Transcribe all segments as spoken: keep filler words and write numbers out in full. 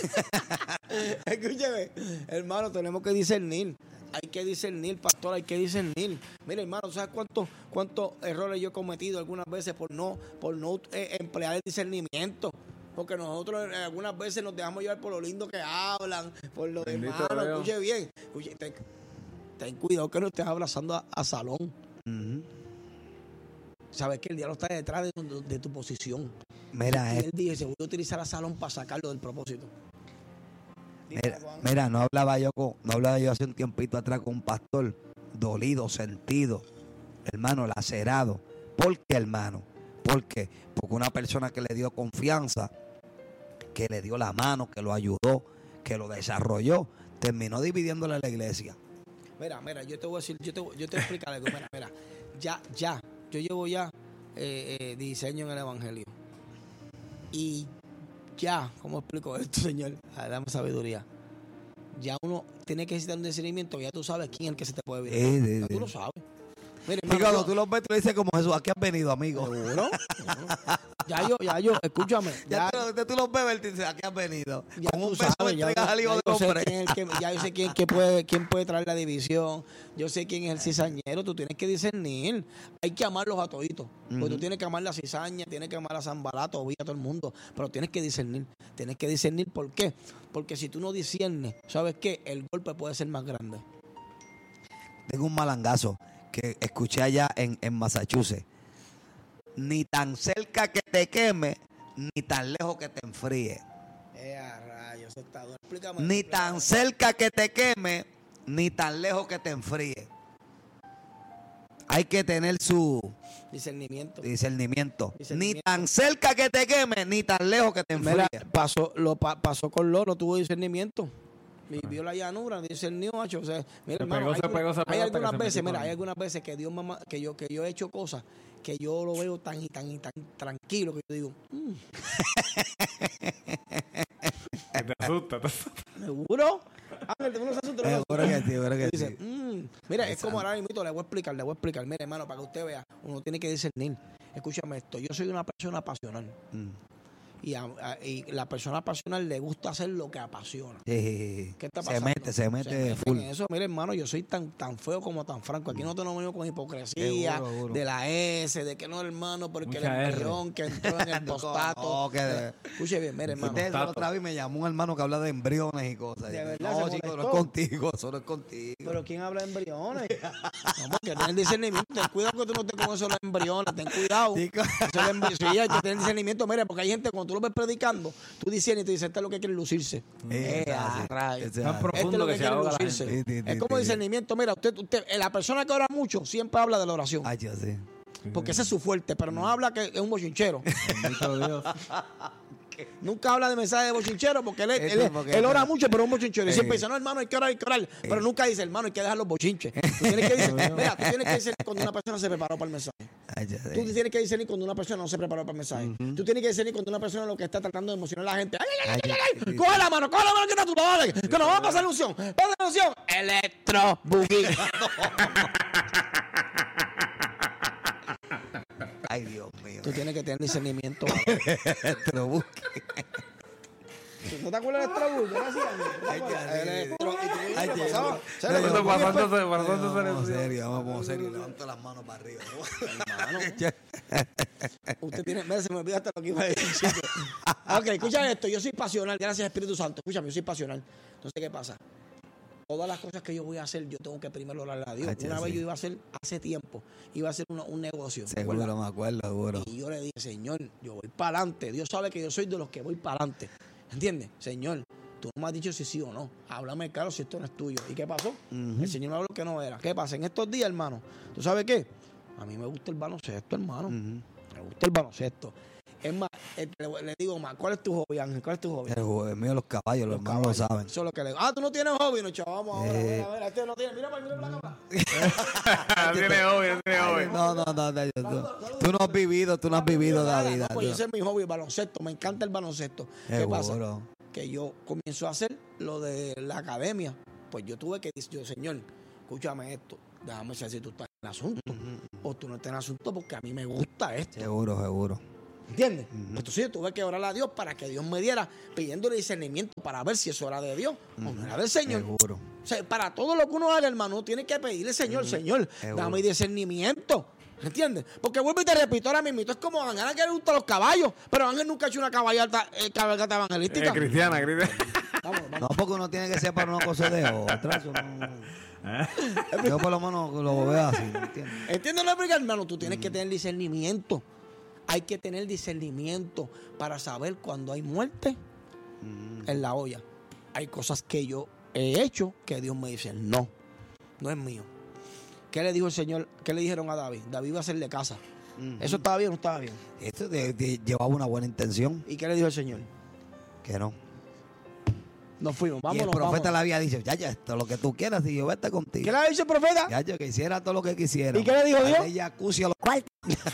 Escúcheme, hermano, tenemos que discernir. Hay que discernir, pastor, hay que discernir. Mira, hermano, ¿sabes cuántos cuántos errores yo he cometido algunas veces por no por no eh, emplear el discernimiento? Porque nosotros eh, algunas veces nos dejamos llevar por lo lindo que hablan, por lo demás. Escuche bien, escuche, ten, ten cuidado que no estés abrazando a, a Salón. Uh-huh. Sabes que el diablo está detrás de, de, de tu posición. Mira, y él, él dice, voy a utilizar a Salón para sacarlo del propósito. Mira, mira, no hablaba yo con, no hablaba yo hace un tiempito atrás con un pastor dolido, sentido, hermano, lacerado. ¿Por qué, hermano? ¿Por qué? Porque una persona que le dio confianza, que le dio la mano, que lo ayudó, que lo desarrolló, terminó dividiéndole a la iglesia. Mira, mira, yo te voy a decir, yo te, yo te voy a explicar algo. Mira, mira, ya, ya, yo llevo ya eh, eh, diseño en el evangelio. Y ya, ¿cómo explico esto, Señor? Dame sabiduría. Ya uno tiene que necesitar un discernimiento, ya tú sabes quién es el que se te puede ver. Eh, eh, ya tú lo sabes. Mire, y cuando yo, tú los ves, tú le dices como Jesús, ¿a qué has venido, amigo? ¿Seguro? Ya yo, ya yo, escúchame. Ya, ya tú, tú los ves, él te dice, ¿a qué has venido? Ya con un beso sabes, entregas ya, al hijo de hombre. Que, ya yo sé quién, que puede, quién puede traer la división. Yo sé quién es el cizañero. Tú tienes que discernir. Hay que amarlos a toditos. Uh-huh. Porque tú tienes que amar la cizaña, tienes que amar a Zambalá, Tobía, a todo el mundo. Pero tienes que discernir. Tienes que discernir. ¿Por qué? Porque si tú no discernes, ¿sabes qué? El golpe puede ser más grande. Tengo un malangazo que escuché allá en, en Massachusetts. Ni tan cerca que te queme, ni tan lejos que te enfríe. Eh, rayos, eso está duro. Explícame. Ni explícame. tan cerca que te queme, ni tan lejos que te enfríe. Hay que tener su discernimiento. Discernimiento. discernimiento. Ni tan cerca que te queme, ni tan lejos que te enfríe. Mira, pasó, lo pa, pasó con Lolo, tuvo discernimiento. Vivió la llanura, discernió, macho. O sea, mira, se hermano, pegó, hay, se pegó, se pegó, hay algunas veces, mira, con... hay algunas veces que Dios mamá, que yo, que yo he hecho cosas que yo lo veo tan y tan y tan tranquilo que yo digo, mmm. te asusta, te asusta. ¿Seguro? Ángel, ¿tú no se asusta? Seguro que sí, seguro que dice, sí. Mmm. Mira, es como ahora mismo, le voy a explicar, le voy a explicar. Mira, hermano, para que usted vea, uno tiene que discernir. Escúchame esto, yo soy una persona pasional. Mm. Y, a, a, y la persona pasional le gusta hacer lo que apasiona. Sí, ¿qué está pasando? Se mete, se mete, se mete full. En eso, mira, hermano, yo soy tan tan feo como tan franco. Aquí no te lo vengo con hipocresía, seguro, seguro. De la S, de que no, hermano, porque el embrión que entró en el postato. Oh, que... Escuche bien, mira, hermano. Usted otra vez me llamó un hermano que habla de embriones y cosas. De verdad, no, chico, no es contigo, eso no es contigo. Pero ¿quién habla de embriones? No, porque tienes discernimiento. Ten cuidado que tú no te con eso los embriones. Ten cuidado. Sí, sí, hay que tener discernimiento. Mira, porque hay gente, cuando tú lo ves predicando, tú dices y te dices, este es lo que quiere lucirse. Eh, eh, ah, rayo. Este es profundo lo que, que quiere se lucirse. Sí, sí, es como sí, discernimiento. Mira, usted, usted, la persona que ora mucho siempre habla de la oración. Ay, yo sí. Porque ese es su fuerte, pero no habla que es un bochinchero. Dios. Nunca habla de mensaje de bochinchero porque él, él, él, él ora mucho, pero es un bochinchero. Y siempre dice, no, hermano, hay que orar, hay que orar. Pero nunca dice, hermano, hay que dejar los bochinches. Tú tienes que decir, mira, tú tienes que decir cuando una persona se preparó para el mensaje. Tú tienes que discernir cuando una persona no se preparó para el mensaje. Uh-huh. Tú tienes que discernir cuando una persona lo que está tratando de emocionar a la gente. ¡Ay, ay, ay, ay! ay! ¡Coge la mano, coge la mano que está tu dale! ¡Que nos va a pasar la unción! ¡Pasa la unción! ¡Electro boogie! Ay, Dios mío. Tú tienes que tener discernimiento. Electro boogie. ¿No te acuerdas del Electrobús? Vamos serio, vamos serio. Levanto las manos para arriba. Usted tiene... Mira, se me olvidó hasta lo que iba a decir, chicos. Ok, escucha esto. Yo soy pasional. Gracias, Espíritu Santo. Escúchame, yo soy pasional. Entonces, ¿qué pasa? Todas las cosas que yo voy a hacer, yo tengo que primero orarle a Dios. Ay, una sí. vez yo iba a hacer, hace tiempo, iba a hacer una, un negocio. Seguro, ¿verdad? Me acuerdo, seguro. Y yo le dije, Señor, yo voy para adelante. Dios sabe que yo soy de los que voy para adelante. ¿Entiendes? Señor, tú no me has dicho si sí o no. Háblame claro si esto no es tuyo. ¿Y qué pasó? Uh-huh. El Señor me habló que no era. ¿Qué pasa? En estos días, hermano, ¿tú sabes qué? A mí me gusta el baloncesto, hermano. Uh-huh. Me gusta el baloncesto. Es más, le, le digo más, ¿cuál es tu hobby, Ángel? ¿Cuál es tu hobby? El hobby mío, los caballos, los, los hermanos caballos. Lo saben. Eso es lo que le digo. Ah, tú no tienes hobby, no, chaval. Vamos ahora, eh. a ver, este no tiene. Mira, mira para la cámara. Tiene hobby, tiene hobby. No, no, no, no. Tú, tú no has vivido, tú no has vivido la vida. No, pues ese es mi hobby, el baloncesto. Me encanta el baloncesto. ¿Qué Seguro. pasa? Que yo comienzo a hacer lo de la academia. Pues yo tuve que decir, yo, Señor, escúchame esto. Déjame saber si tú estás en el asunto uh-huh. o tú no estás en el asunto porque a mí me gusta esto. Seguro, seguro. ¿Entiendes? Uh-huh. Entonces yo tuve que orar a Dios para que Dios me diera, pidiéndole discernimiento para ver si eso era de Dios uh-huh. o no era del Señor. Seguro. O sea, para todo lo que uno haga, hermano, tiene que pedirle, Señor, uh-huh. Señor, Seguro. Dame discernimiento. ¿Entiendes? Porque vuelvo y te repito ahora mismo, es como Ángel, a que le gustan los caballos, pero Ángel nunca ha hecho una caballata, eh, cabalgata evangelística. Eh, cristiana, cristiana. Vamos, vamos. No, porque uno tiene que ser para una cosa de otra. Eso no... Yo por lo menos lo veo así, ¿entiendes? ¿Entiendes lo que, hermano? Tú tienes mm. que tener discernimiento. Hay que tener discernimiento para saber cuando hay muerte mm. en la olla. Hay cosas que yo he hecho que Dios me dice, no, no es mío. ¿Qué le dijo el Señor? ¿Qué le dijeron a David? David iba a hacerle casa. Mm. ¿Eso estaba bien o no estaba bien? Esto de, de, llevaba una buena intención. ¿Y qué le dijo el Señor? Que no. Nos fuimos, vámonos. Y el profeta vámonos. le había dicho, ya, ya, esto lo que tú quieras, y yo vete contigo. ¿Qué le había dicho el profeta? Ya, yo que hiciera todo lo que quisiera. ¿Y qué le dijo Dios? Ella acucia los cuartos.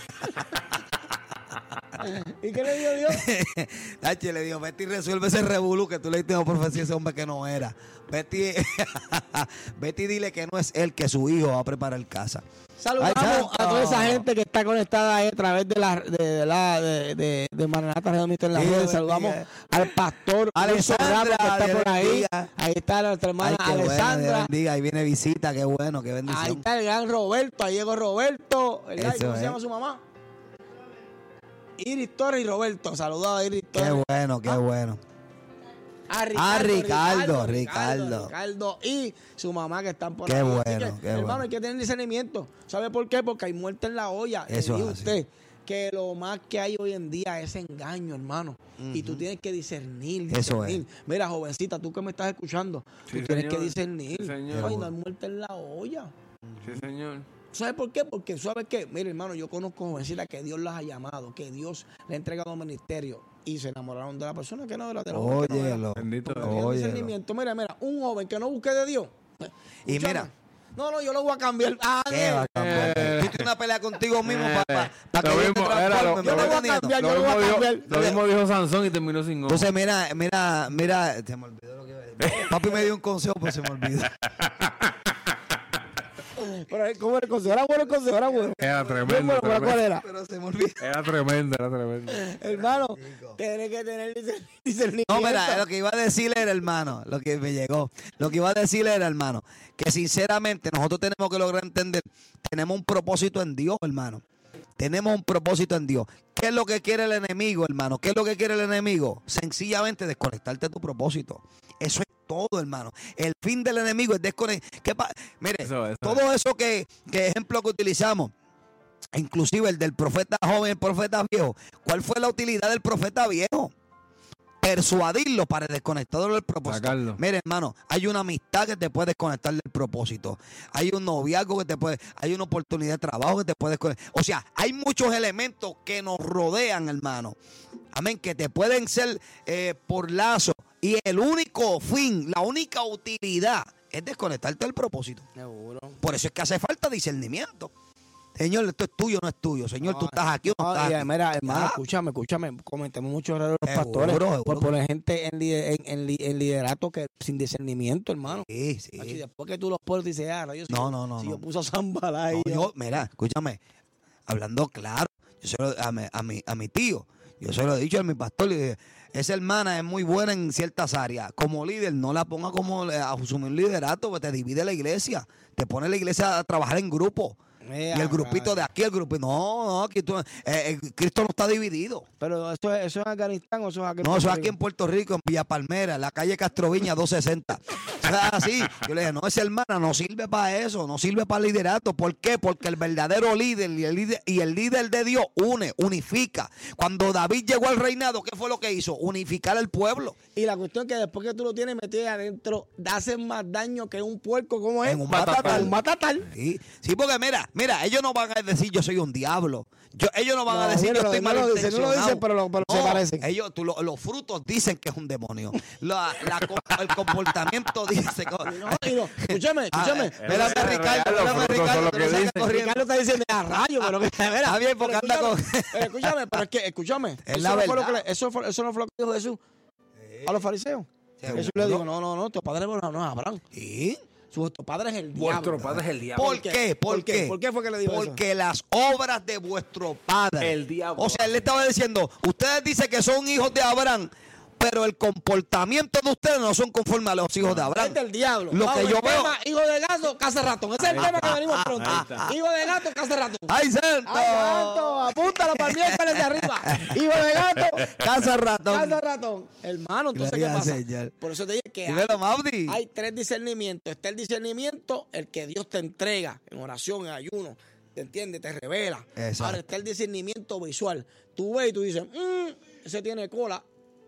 ¿Y qué le dijo Dios? Tache le dijo, vete y resuelve ese revolú que tú le diste una profecía a ese hombre que no era. Vete y, vete y dile que no es él, que su hijo va a preparar casa. Saludamos Ay, a toda esa gente que está conectada ahí a través de la de, de la de, de, de Maranata Radio en las redes. Saludamos al pastor Alessandra que está por ahí. Ahí está nuestra hermana Ay, Alessandra. Bueno, bendiga. Ahí viene visita, qué bueno, qué bendición. Ahí está el gran Roberto, ahí llegó Roberto. ¿Cómo es. se llama su mamá? Iris Torres y Roberto. Saludos a Iris Torres. Qué bueno, qué ¿Ah? bueno. A Ricardo, ah, Ricardo, Ricardo, Ricardo. Ricardo y su mamá que están por qué ahí. Bueno, que, qué hermano, bueno. hay que tener discernimiento. ¿Sabe por qué? Porque hay muerte en la olla. Eso y es usted que lo más que hay hoy en día es engaño, hermano. Uh-huh. Y tú tienes que discernir, discernir. Eso es. Mira, jovencita, tú que me estás escuchando, sí, tú tienes señor. que discernir. Sí, señor. Ay, no hay muerte en la olla. Sí, señor. ¿Sabes por qué? Porque, ¿sabes qué? Mira, hermano, yo conozco jovencitas que Dios las ha llamado, que Dios le ha entregado ministerio y se enamoraron de la persona que no era de la Óyelo. Bendito discernimiento. Mira, mira, un joven que no busque de Dios. Y Escúchame. mira. No, no, yo lo voy a cambiar. Ah, ¿Qué va a cambiar? Eh, Tú tienes una pelea contigo mismo para pa, pa lo que yo te mismo, era transforme. lo- ¿Me yo lo vas voy a entendiendo? cambiar, yo Lo lo voy mismo, a dijo, cambiar. lo mismo dijo Sansón y terminó sin ojo. Entonces, mira, mira, mira, se me olvidó lo que iba a decir. Papi me dio un consejo, pero se me olvidó. Pero, ¿cómo era el consejo? ¿Era bueno el consejo? ¿Era bueno? Era Bien tremendo. bueno, pero ¿cuál tremendo. era? Pero se me olvidó. Era tremendo, era tremendo. Hermano, tienes que tener discern- discernimiento. No, mira, lo que iba a decirle era, hermano, lo que me llegó. Lo que iba a decirle era, hermano, que sinceramente nosotros tenemos que lograr entender, tenemos un propósito en Dios, hermano. Tenemos un propósito en Dios. ¿Qué es lo que quiere el enemigo, hermano? ¿Qué es lo que quiere el enemigo? Sencillamente desconectarte de tu propósito. Eso es todo, hermano. El fin del enemigo es desconectar. ¿Qué pa- Mire, Eso, eso. todo eso que, que ejemplo que utilizamos, inclusive el del profeta joven, el profeta viejo, ¿cuál fue la utilidad del profeta viejo? Persuadirlo para desconectarlo del propósito. Sacarlo. Mire, hermano, hay una amistad que te puede desconectar del propósito. Hay un noviazgo que te puede, hay una oportunidad de trabajo que te puede desconectar. O sea, hay muchos elementos que nos rodean, hermano. Amén, que te pueden ser eh, por lazo. Y el único fin, la única utilidad es desconectarte del propósito. Seguro. Por eso es que hace falta discernimiento. Señor, esto es tuyo, no es tuyo. Señor, No, tú estás aquí o no No, estás y, aquí. mira, hermano, Ya. escúchame, escúchame. Cometemos muchos errores los Seguro, pastores seguro. por poner gente en, lider- en, en, li- en liderato que sin discernimiento, hermano. Sí, sí. Macho, y después que tú los pones, dices, ah, rayos, si No, yo- no, no, Si no. yo puse a Zambala ahí. No, yo, mira, escúchame, hablando claro, yo se lo, a, mi, a, mi, a mi tío, yo se lo he dicho a mi pastor, le dije, esa hermana es muy buena en ciertas áreas, como líder, no la ponga como a asumir un liderato, porque te divide la iglesia, te pone la iglesia a trabajar en grupo. Eh, Y el grupito de aquí, el grupito. No, no, aquí tú, eh, eh, Cristo no está dividido. Pero eso es, eso es en Afganistán o eso es aquí en No, Puerto eso es aquí Rico? en Puerto Rico, en Villa Palmera, en la calle Castroviña doscientos sesenta. O sea, así. Yo le dije, no, esa hermana no sirve para eso, no sirve para liderato. ¿Por qué? Porque el verdadero líder y el líder, y el líder de Dios une, unifica. Cuando David llegó al reinado, ¿qué fue lo que hizo? Unificar al pueblo. Y la cuestión es que después que tú lo tienes metido ahí adentro, hacen más daño que un puerco, ¿cómo es? En un batatal. Un batatal. Sí, sí, porque mira, mira, ellos no van a decir yo soy un diablo. Yo, ellos no van No, a decir no, yo estoy no lo dicen, no lo malintencionado. dicen, pero lo- pero se parecen. Ellos, tú, lo- los frutos dicen que es un demonio. La, la co- el comportamiento dice que... No, y no, escúchame, Ah, escúchame. eh, Espérate, Eso es Ricardo, real, los espérate, frutos son Ricardo, lo tú que no sabes dicen. corriendo. Ricardo está diciendo a rayo, pero que mira, Está bien, porque pero anda escúchame, con- pero escúchame, pero es que, escúchame, Es eso, la no fue lo que verdad. le- eso, fue, eso no fue lo que dijo Jesús a los fariseos. Seguro. Jesús le dijo, no, no, no, tu padre no es Abraham. Sí. Su vuestro padre es el diablo. Vuestro padre es el diablo. ¿Por qué? ¿Por qué? ¿Por qué fue que le dijo eso? Porque las obras de vuestro padre. El diablo. O sea, él le estaba diciendo, ustedes dicen que son hijos de Abraham, pero el comportamiento de ustedes no son conforme a los hijos de Abraham. Este es el diablo. Lo que Vamos, yo el veo. tema, hijo de gato, casa ratón. Ese es el Ahí tema está. que venimos pronto. Ahí está. Hijo de gato, casa ratón. ¡Ay, santo! ¡Ay, gato! Apúntalo para el miércoles de arriba. Hijo de gato, Casa ratón. casa ratón. Hermano, entonces, ¿qué Gloria al pasa? Señor. Por eso te dije que hay, Dímelo, Maudi. hay tres discernimientos. Está el discernimiento, el que Dios te entrega en oración, en ayuno. ¿Te entiendes? Te revela. Exacto. Ahora está el discernimiento visual. Tú ves y tú dices, mmm, ese tiene cola.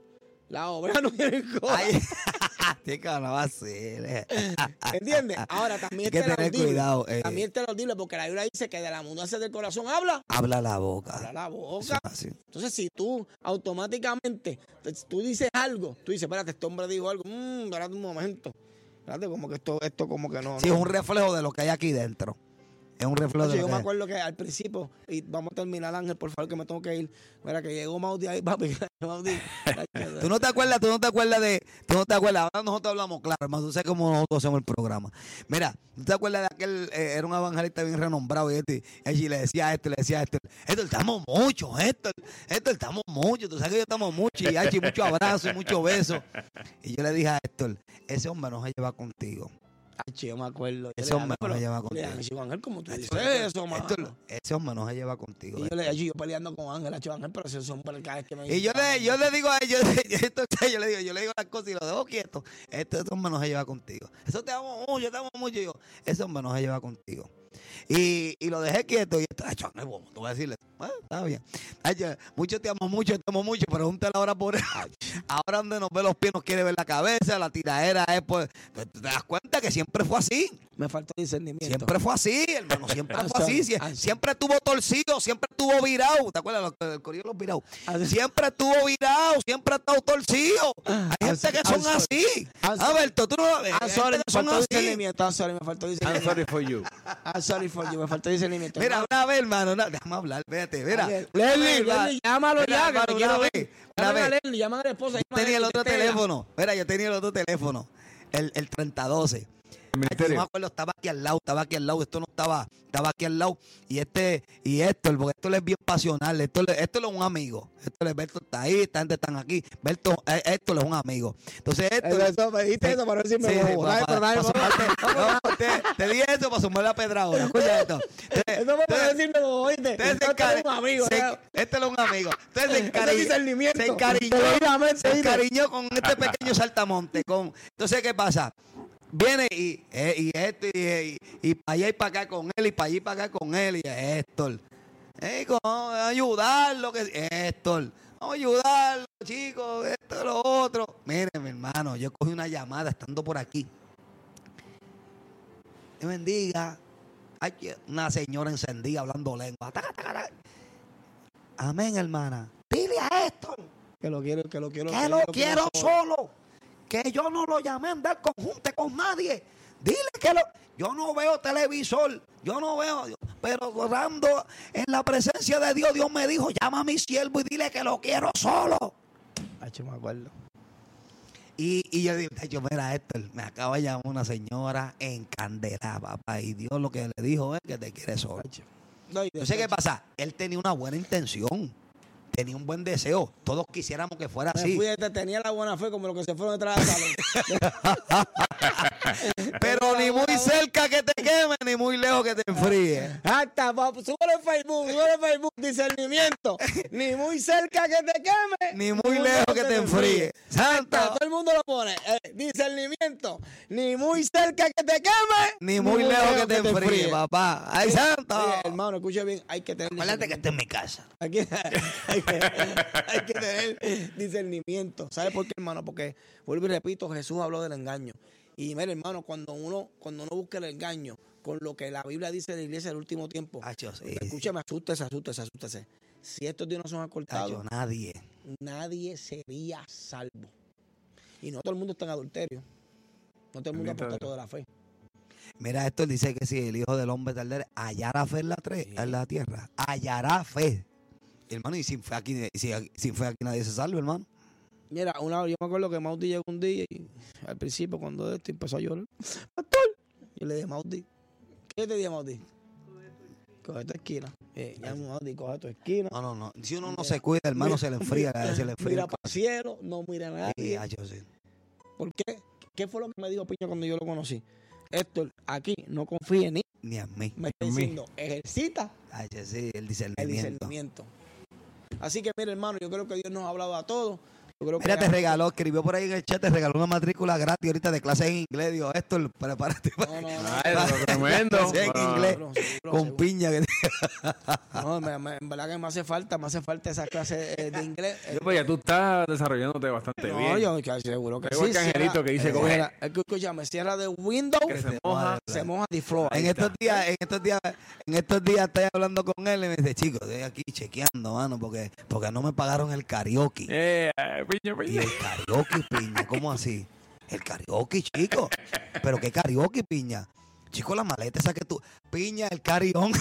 La obra no tiene cola. Ay, chica, no va a ser. ¿Entiendes? Ahora también Hay que está el tener audible. cuidado, eh. También está el audible, porque la Biblia dice que de la abundancia del corazón habla. Habla la boca. Habla la Eso boca. es así. Entonces, si tú automáticamente, te- tú dices algo, tú dices, espérate, este hombre dijo algo, mmm, espérate un momento. Espérate, como que esto, esto como que no. Sí, no. es un reflejo de lo que hay aquí dentro. Es un reflejo Oye, de yo lo me que hay. acuerdo que al principio, y vamos a terminar, Ángel, por favor, que me tengo que ir. Mira, que llegó Maudi ahí, papi. Maudi. ¿Tú no te acuerdas? ¿Tú no te acuerdas de...? ¿Tú no te acuerdas? Ahora nosotros hablamos claro, hermano. Tú sabes cómo nosotros hacemos el programa. Mira, ¿tú te acuerdas de aquel... Eh, era un evangelista bien renombrado y este, y le decía a este, le decía a este, Héctor, estamos muchos, Héctor. Héctor, estamos muchos. Tú sabes que yo estamos muchos. Y hay muchos abrazos y muchos besos. Y yo le dije a Héctor, ese hombre no se lleva contigo. Ay, yo me acuerdo. Yo Ese le hombre dije, no se pero- lleva le contigo. dije, "Chico, Ángel, ¿cómo tú dices Héctor, eso, mano?" Héctor, ese hombre no se lleva contigo. Y yo le yo peleando con Ángel, Acho, Ángel, pero ese hombre cada vez que me Y yo dice, le, yo le digo a ellos, esto, yo le digo, yo le digo las cosas y lo dejo quieto. Este hombre no se lleva contigo. Eso te amo mucho, te amo mucho. Y yo, ese hombre no se lleva contigo. Y, y lo dejé quieto y esto, ay, Ángel, bueno, te voy a decirle, bueno, está bien. Ay, yo, mucho te amo mucho, te amo mucho, pregúntale ahora por él. Ahora donde nos ve los pies nos quiere ver la cabeza, la tiradera es pues, te, te das cuenta que siempre fue así. me falta discernimiento. Siempre fue así, hermano, siempre I'm fue así. sorry, Sie- I'm Siempre estuvo torcido, siempre estuvo virado. ¿Te acuerdas lo que- el corillo de los virados? I'm- Siempre estuvo virado, siempre ha estado torcido. Hay I'm gente que so- son I'm sorry. así. I'm sorry. Alberto, tú no lo ves. I'm Hay sorry, gente me que son faltó así. discernimiento. I'm sorry, me faltó I'm discernimiento. sorry for you. I'm sorry for you, me faltó discernimiento. Mira, una vez, hermano, una- déjame hablar, fíjate, mira. Leslie, Una Leslie, vez, Leslie, llámalo mira, ya, que hermano, te una quiero ver. vez, una Llaman a vez. Leslie, llaman a la esposa. Yo llaman a tenía el Leslie, otro Tela. teléfono. Mira, yo tenía el otro teléfono. El, el treinta doce. El Ay, yo me ministerio. acuerdo, estaba aquí al lado, estaba aquí al lado, esto no estaba, estaba aquí al lado. Y este, y esto, porque esto es bien pasional, esto, esto es un amigo. Esto es, Berto está ahí, esta gente están aquí. Berto, eh, esto es un amigo. Entonces, esto. Eso, eso, me dijiste eso para ver si me Sí, sí, bobo. pa- Dale, pa- pero dale, pa papá. sumarte- no, te, te di eso para sumar la pedra ahora. Escucha esto. Entonces, Eso fue para entonces, decirme, oíste. Entonces se Esto es encari- un amigo. se- ¿verdad? este es un amigo. Entonces se Ese encariñó, discernimiento. se encariñó, Debidamente, se ¿viste? encariñó con este pequeño saltamonte. Con, entonces, ¿qué pasa? Viene y, eh, y esto y, y, y para allá y para acá con él y para allá y para acá con él y Héctor. Eh, con- ayudarlo, que Héctor. Vamos a ayudarlo, chicos, esto, lo otro. Mire, mi hermano, yo cogí una llamada estando por aquí. Dios bendiga. Ay, que- una señora encendida hablando lengua. Taca, taca, taca. Amén, hermana. Dile a Héctor Que lo quiero, que lo quiero. que lo quiero solo. Que yo no lo llamé a andar conjunte con nadie. Dile que lo... Yo no veo televisor. Yo no veo... Pero orando en la presencia de Dios, Dios me dijo, llama a mi siervo y dile que lo quiero solo. Ay, me acuerdo. Y, y yo digo, yo, mira, Héctor, me acaba de llamar una señora encandelada, papá. Y Dios lo que le dijo es que te quiere solo. No, y Yo sé qué después- pasa. Él tenía una buena intención. Tenía un buen deseo. Todos quisiéramos que fuera Me así. fui, te tenía la buena fe como los que se fueron detrás del salón. Pero ni muy cerca que te queme, ni muy lejos que te enfríe. Hasta, súbelo en Facebook, súbelo en Facebook, discernimiento. Ni muy cerca que te queme, Ni muy lejos que te enfríe. Santa. Todo el mundo lo pone. eh, discernimiento. Ni muy cerca que te queme, Ni muy lejos que te enfríe, papá. Ay, Oye, Santa. hermano, escucha bien, hay que tener Acuérdate que estoy en mi casa. Hay que, hay, que, hay que tener discernimiento. ¿Sabes por qué, hermano? Porque, vuelvo y repito, Jesús habló del engaño. Y mira, hermano, cuando uno, cuando uno busca el engaño con lo que la Biblia dice de la iglesia del último tiempo, Acho, sí. escúchame, asústese, asústese, asústese. Si estos días no son acortados, Acho, nadie. nadie sería salvo. Y no todo el mundo está en adulterio. No todo el mundo Bendito aporta Dios. toda la fe. Mira, esto dice que si el Hijo del Hombre tardare, hallará fe en la, tre- en la tierra. Hallará fe. Hermano, y sin fe aquí, si- sin fe aquí nadie se salva, hermano. Mira, una, yo me acuerdo que Mauti llegó un día y al principio cuando esto empezó a llorar, pastor, Yo le dije, Mauti, ¿qué te dije, Mauti? Coge tu esquina. Eh, ya, Mauti, coge tu esquina. No, no, no. Si uno no se cuida, hermano, se le enfría, se le enfría. Mira el para el cielo, no mira a nadie. Sí, ay, yo sí. ¿Por qué? ¿Qué fue lo que me dijo Piña cuando yo lo conocí? Héctor, aquí no confíe en mí. Ni a mí. Me está diciendo, ejercita Ay, yo sí, el el discernimiento. discernimiento. Así que, mire, hermano, yo creo que Dios nos ha hablado a todos. Yo creo Mira, que te regaló, escribió por ahí en el chat, te regaló una matrícula gratis ahorita de clases en inglés. Digo, Héctor, prepárate para No, no, no. Ay, pero tremendo. clases en Pero- inglés Seguro, seguro, con seguro. piña. Que No, me, me- en verdad que me hace falta, me hace falta esa clase eh, de inglés. Sí, pues ya tú estás desarrollándote bastante No, bien. yo yo seguro que Igual sí. que Angelito cierra- que dice, eh, coge. cierra- es que escúchame, cierra de Windows, Que se moja. se moja de floor. En Ahí estos está. días, en estos días, en estos días estoy hablando con él y me dice, chico, estoy aquí chequeando, mano, porque, porque no me pagaron el karaoke. Eh, piña, Y piña. el karaoke, piña, ¿cómo así? El karaoke, chico. ¿Pero qué karaoke, piña? Chico, la maleta esa que tú... Piña, el carión.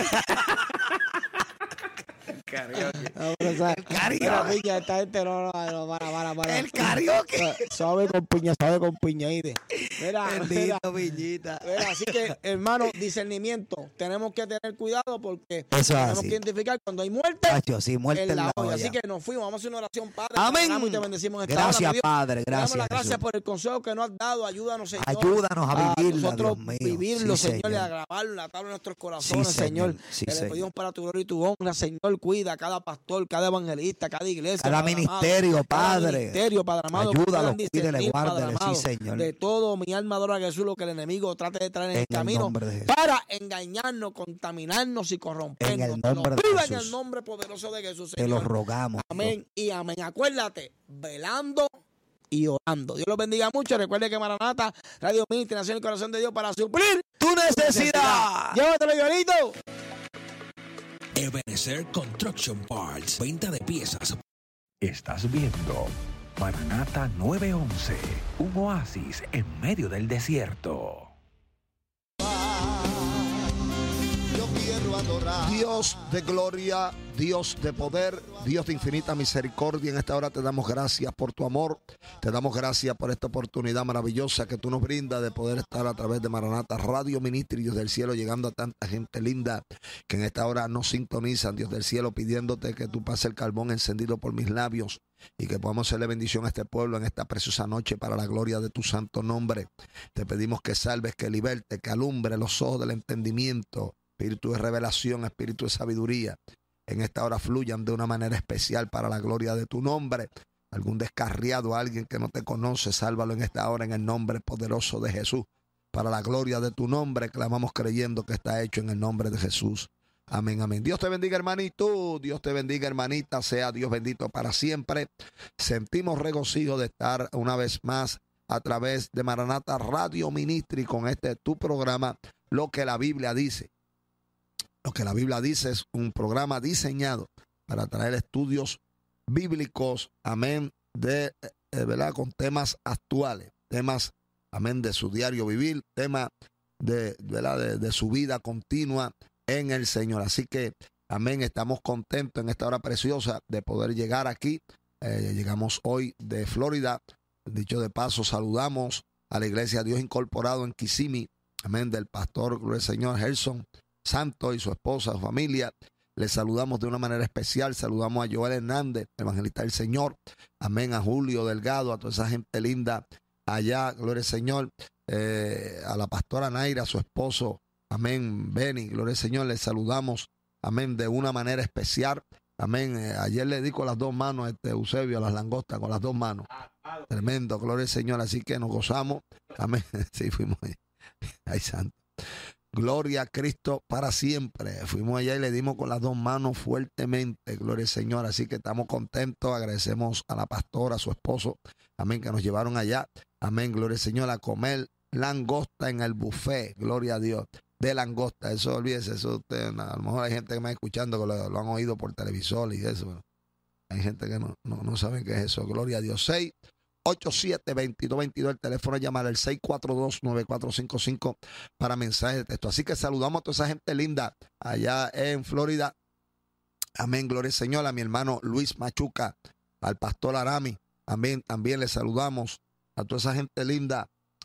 Karaoke. No, pero, o sea, El karaoke. mira, piña, esta gente no, no, no, para, para, para. El karaoke. Suave con piña, suave con piña, ¿oíste? Mira, mira, Bendito, piñita. mira, así que, hermano, discernimiento. Tenemos que tener cuidado porque Eso es tenemos así. que identificar cuando hay muerte Tacho, sí, muerte en la olla. olla. Así que nos fuimos, vamos a hacer una oración, Padre. Amén. Te adoramos y te bendecimos en esta hora, Gracias, mi Dios. Padre. Te damos Gracias, las gracias Jesús. por el consejo que nos has dado. Ayúdanos, Señor. Ayúdanos a vivirla, nosotros Dios mío. vivirlo, Sí, Señor, y Señor. a grabarlo en la tabla de nuestros corazones, Sí, Señor. Señor. Sí, que le Señor. pedimos para tu gloria y tu honra, Señor. Cuida a cada pastor, cada evangelista, cada iglesia. Cada Padre ministerio, amado, cada Padre. ministerio, Padre amado. Ayúdalo, puedan cuídele, discernir, Padre guárdele, sí, amado, Señor. De todo, mi alma adora a Jesús, lo que el enemigo trate de traer en, En el el camino nombre de Jesús. para engañarnos, contaminarnos y corrompernos. En el Te lo nombre de pido en Jesús. el nombre poderoso de Jesús, Te lo Señor. rogamos. Amén y amén. Acuérdate, velando y orando. Dios los bendiga mucho. Recuerde que Maranata, Radio Ministry, nació en el corazón de Dios para suplir Tu necesidad. Llévatelo, Llorito. Ebenezer Construction Parts, venta de piezas. Estás viendo Maranata nueve once, un oasis en medio del desierto. Yo quiero adorar. Dios de gloria, Dios de poder, Dios de infinita misericordia. En esta hora te damos gracias por tu amor. Te damos gracias por esta oportunidad maravillosa que tú nos brindas de poder estar a través de Maranata Radio Ministry, Dios del cielo, llegando a tanta gente linda que en esta hora nos sintonizan, Dios del cielo, pidiéndote que tú pases el carbón encendido por mis labios y que podamos hacerle bendición a este pueblo en esta preciosa noche para la gloria de tu santo nombre. Te pedimos que salves, que liberte, que alumbre los ojos del entendimiento, espíritu de revelación, espíritu de sabiduría. En esta hora fluyan de una manera especial para la gloria de tu nombre. Algún descarriado, alguien que no te conoce, sálvalo en esta hora en el nombre poderoso de Jesús. Para la gloria de tu nombre, clamamos creyendo que está hecho en el nombre de Jesús. Amén, amén. Dios te bendiga, hermanito. Dios te bendiga, hermanita. Sea Dios bendito para siempre. Sentimos regocijo de estar una vez más a través de Maranata Radio Ministry con este tu programa, Lo que la Biblia dice. Lo que la Biblia dice es un programa diseñado para traer estudios bíblicos, amén, de, eh, ¿verdad? Con temas actuales, temas, amén, de su diario vivir, temas de, ¿verdad? De, de su vida continua en el Señor. Así que, amén, estamos contentos en esta hora preciosa de poder llegar aquí. Eh, llegamos hoy de Florida. Dicho de paso, saludamos a la Iglesia Dios Incorporado en Kissimmee, amén, del pastor, gloria al Señor, Gerson Santo y su esposa, su familia. Les saludamos de una manera especial. Saludamos a Joel Hernández, evangelista del Señor. Amén. A Julio Delgado, a toda esa gente linda allá, gloria al Señor. Eh, a la pastora Naira, a su esposo, amén, Benny, gloria al Señor. Les saludamos, amén, de una manera especial. Amén. Eh, ayer le di con las dos manos a este Eusebio, a las langostas, con las dos manos. Tremendo, gloria al Señor. Así que nos gozamos. Amén. Sí, fuimos allá. Ay, santo. Gloria a Cristo para siempre. Fuimos allá y le dimos con las dos manos fuertemente. Gloria al Señor. Así que estamos contentos. Agradecemos a la pastora, a su esposo. Amén. Que nos llevaron allá. Amén. Gloria al Señor. A comer langosta en el buffet. Gloria a Dios. De langosta. Eso, olvídese. Eso usted, a lo mejor hay gente que me está escuchando que lo, lo han oído por televisor y eso. Hay gente que no, no, no sabe qué es eso. Gloria a Dios. seis ocho siete, veintidós veintidós, el teléfono es llamar al seis cuatro dos, nueve cuatro cinco cinco para mensajes de texto. Así que saludamos a toda esa gente linda allá en Florida. Amén, gloria al Señor. A mi hermano Luis Machuca, al pastor Arami. Amén, también le saludamos a toda esa gente linda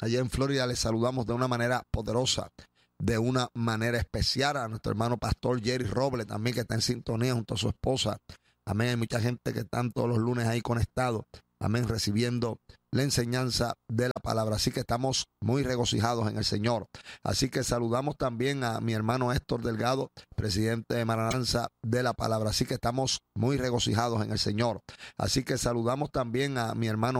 allá en Florida. Les saludamos de una manera poderosa, de una manera especial a nuestro hermano pastor Jerry Robles también, que está en sintonía junto a su esposa. Amén. Hay mucha gente que están todos los lunes ahí conectados. Amén. Recibiendo la enseñanza de la palabra. Así que estamos muy regocijados en el Señor. Así que saludamos también a mi hermano Héctor Delgado, presidente de Maranatha de la palabra. Así que estamos muy regocijados en el Señor. Así que saludamos también a mi hermano